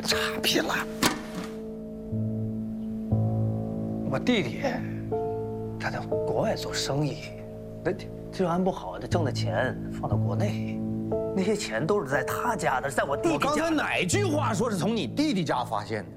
差评了。 我弟弟，他在国外做生意，那治安不好，他挣的钱放到国内，那些钱都是在他家的，在我弟弟家。 我刚才哪句话说是从你弟弟家发现的？